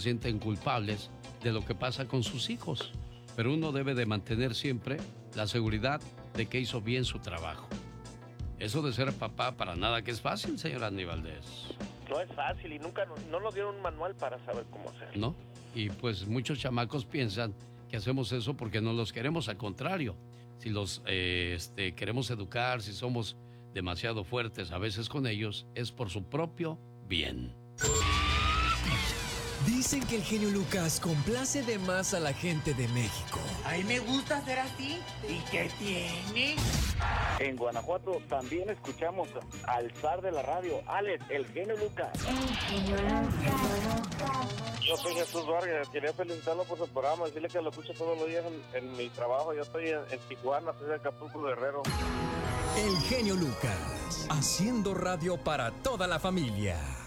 sienten culpables de lo que pasa con sus hijos. Pero uno debe de mantener siempre la seguridad de que hizo bien su trabajo. Eso de ser papá para nada que es fácil, señor Andy Valdés. No es fácil y nunca no nos dieron un manual para saber cómo hacerlo. ¿No? Y pues muchos chamacos piensan que hacemos eso porque no los queremos, al contrario. Si los queremos educar, si somos demasiado fuertes a veces con ellos, es por su propio bien. Dicen que el genio Lucas complace de más a la gente de México. A mí me gusta ser así. ¿Y qué tiene? En Guanajuato también escuchamos al zar de la radio, Alex, el genio Lucas. Yo soy Jesús Vargas, quería felicitarlo por su programa, decirle que lo escucho todos los días en mi trabajo. Yo estoy en Tijuana, soy de Acapulco, Guerrero. El genio Lucas, haciendo radio para toda la familia.